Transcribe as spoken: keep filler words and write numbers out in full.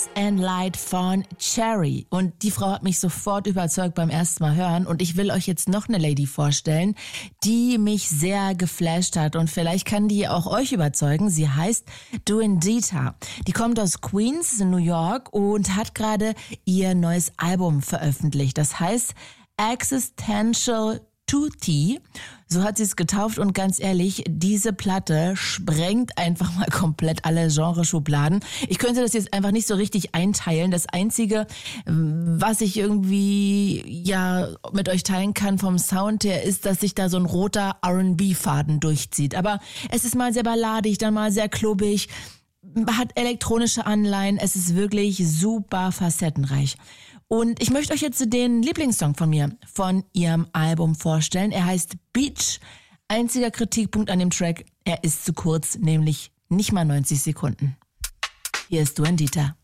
and Light von Cherry. Und die Frau hat mich sofort überzeugt beim ersten Mal hören. Und ich will euch jetzt noch eine Lady vorstellen, die mich sehr geflasht hat. Und vielleicht kann die auch euch überzeugen. Sie heißt Duendita. Die kommt aus Queens, New York und hat gerade ihr neues Album veröffentlicht. Das heißt Existential Tutti, so hat sie es getauft, und ganz ehrlich, diese Platte sprengt einfach mal komplett alle Genreschubladen. Ich könnte das jetzt einfach nicht so richtig einteilen. Das Einzige, was ich irgendwie ja mit euch teilen kann vom Sound her, ist, dass sich da so ein roter R and B-Faden durchzieht. Aber es ist mal sehr balladig, dann mal sehr klubbig, hat elektronische Anleihen. Es ist wirklich super facettenreich. Und ich möchte euch jetzt den Lieblingssong von mir, von ihrem Album vorstellen. Er heißt Beach. Einziger Kritikpunkt an dem Track, er ist zu kurz, nämlich nicht mal neunzig Sekunden. Hier ist Duendita.